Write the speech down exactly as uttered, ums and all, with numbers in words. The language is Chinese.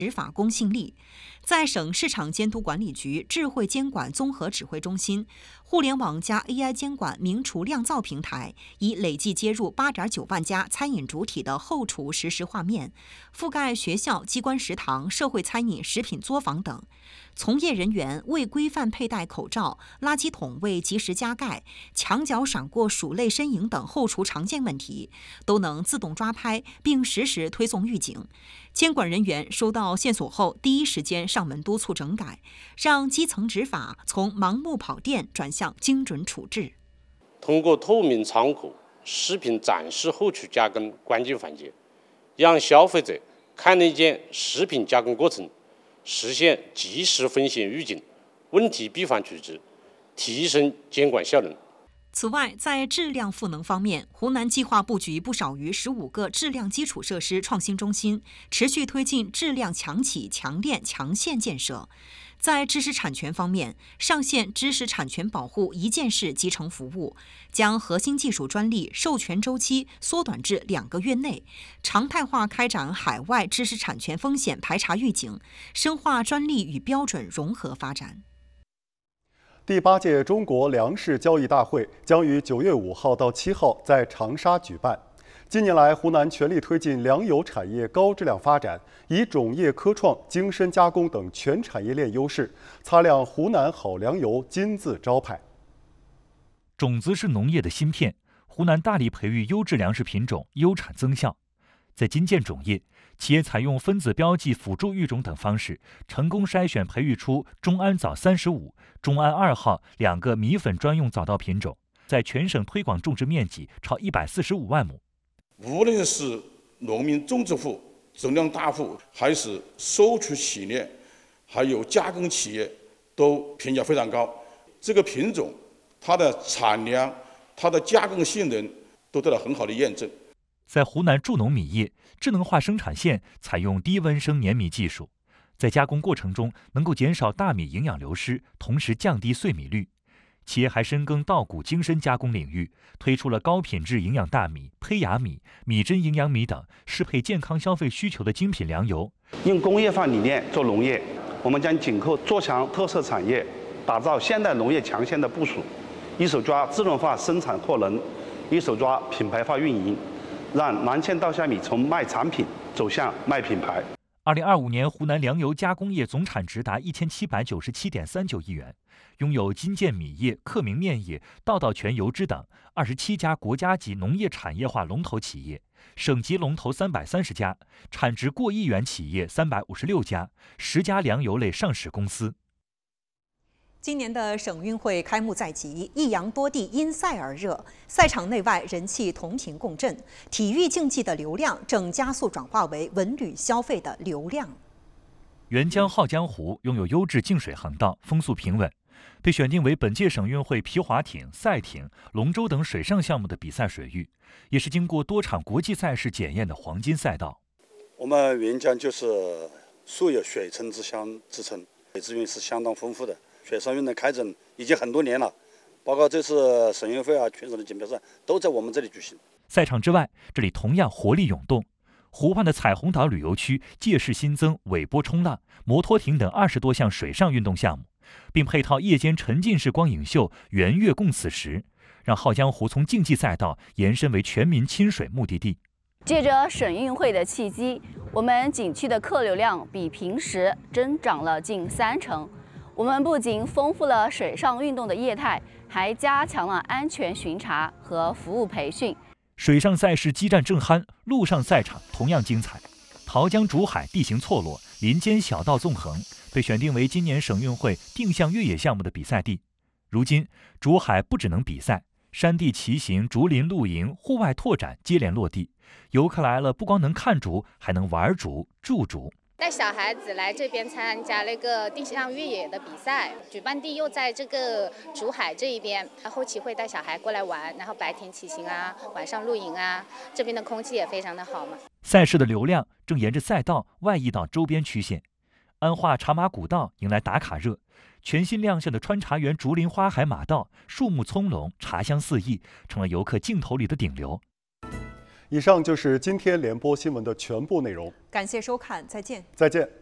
执法公信力。在省市场监督管理局智慧监管综合指挥中心，互联网加 A I 监管名厨酿造平台已累计接入八点九万家餐饮主体的后厨实时画面，覆盖学校、机关食堂、社会餐饮、食品作坊等。从业人员未规范佩戴口罩、垃圾桶未及时加盖、墙角闪过鼠类身影等后厨常见问题，都能自动抓拍并实时推送预警。监管人员收到线索后，第一时间上门督促整改，让基层执法从盲目跑电转向精准处置。 通过透明仓库视频展示后厨加工关键环节，让消费者看得见食品加工过程，实现及时风险预警、问题闭环处置，提升监管效能。 此外，在质量赋能方面，湖南计划布局不少于十五个质量基础设施创新中心，持续推进质量强企、强链、强线建设。在知识产权方面，上线知识产权保护一件式集成服务，将核心技术专利授权周期缩短至两个月内，常态化开展海外知识产权风险排查预警，深化专利与标准融合发展。 第八届中国粮食交易大会将于九月五号到七号在长沙举办。近年来，湖南全力推进粮油产业高质量发展，以种业科创、精深加工等全产业链优势，擦亮湖南好粮油金字招牌。 种子是农业的芯片，湖南大力培育优质粮食品种，优产增效。在金建种业，企业采用分子标记辅助育种等方式，成功筛选培育出中安枣三十五、中安二号两个米粉专用枣稻品种，在全省推广种植面积超一百四十五万亩。 无论是农民种植户、增量大户，还是收储企业，还有加工企业，都评价非常高。这个品种，它的产量、它的加工性能都得到很好的验证。 在湖南助农米业，智能化生产线采用低温生碾米技术，在加工过程中能够减少大米营养流失，同时降低碎米率。企业还深耕稻谷精深加工领域，推出了高品质营养大米、胚芽米、米真营养米等适配健康消费需求的精品粮油。 用工业化理念做农业，我们将紧扣做强特色产业，打造现代农业强线的部署，一手抓智能化生产扩能，一手抓品牌化运营，让南芡稻虾米从卖产品走向卖品牌。 二零二五年，湖南粮油加工业总产值达一千七百九十七点三九亿元，拥有金建米业、克明面业、道道全油脂等二十七家国家级农业产业化龙头企业，省级龙头三百三十家，产值过亿元企业三百五十六家，十家粮油类上市公司。 今年的省运会开幕在即，益阳多地因赛而热，赛场内外人气同频共振，体育竞技的流量正加速转化为文旅消费的流量。 沅江浩江湖拥有优质净水航道，风速平稳，被选定为本届省运会皮划艇、赛艇、龙舟等水上项目的比赛水域，也是经过多场国际赛事检验的黄金赛道。 我们沅江就是素有水城之乡之称，水资源是相当丰富的。水上运动开展已经很多年了，包括这次省运会啊、全省的锦标赛都在我们这里举行。 赛场之外，这里同样活力涌动。湖畔的彩虹岛旅游区借势新增尾波冲浪、摩托艇等二十多项水上运动项目，并配套夜间沉浸式光影秀“圆月共此时”，让浩江湖从竞技赛道延伸为全民亲水目的地。 借着省运会的契机，我们景区的客流量比平时增长了近三成。我们不仅丰富了水上运动的业态，还加强了安全巡查和服务培训。 水上赛事激战正酣，陆上赛场同样精彩。桃江竹海地形错落，林间小道纵横，被选定为今年省运会定向越野项目的比赛地。如今，竹海不只能比赛，山地骑行、竹林露营、户外拓展接连落地。游客来了，不光能看竹，还能玩竹、驻竹。 带小孩子来这边参加那个定向越野的比赛，举办地又在这个竹海这一边，后期会带小孩过来玩，然后白天骑行啊，晚上露营啊，这边的空气也非常的好嘛。 赛事的流量正沿着赛道外溢到周边区县，安化茶马古道迎来打卡热，全新亮相的穿茶园竹林花海马道，树木葱茏，茶香四溢，成了游客镜头里的顶流。 以上就是今天联播新闻的全部内容， 感谢收看，再见。 再见。